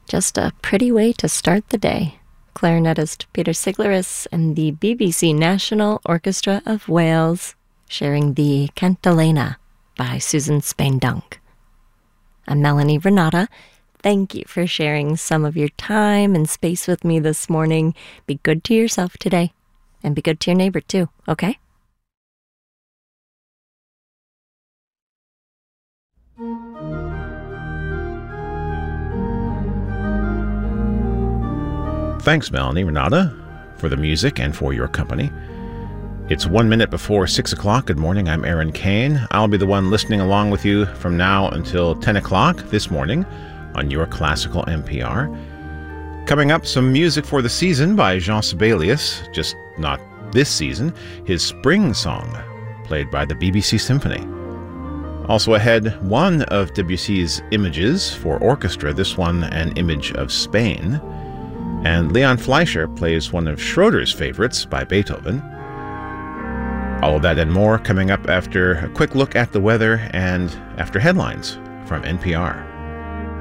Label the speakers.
Speaker 1: Just a pretty way to start the day. Clarinetist Peter Siglaris and the BBC National Orchestra of Wales sharing the Cantilena by Susan Spain-Dunk. I'm Melanie Renata. Thank you for sharing some of your time and space with me this morning. Be good to yourself today, and be good to your neighbor too, okay?
Speaker 2: Thanks, Melanie Renata, for the music and for your company. It's 1 minute before 6 o'clock. Good morning, I'm Aaron Kane. I'll be the one listening along with you from now until 10 o'clock this morning on your classical NPR. Coming up, some music for the season by Jean Sibelius, just not this season, his Spring Song, played by the BBC Symphony. Also ahead, one of Debussy's images for orchestra, this one an image of Spain. And Leon Fleischer plays one of Schroeder's favorites by Beethoven. All of that and more coming up after a quick look at the weather and after headlines from NPR.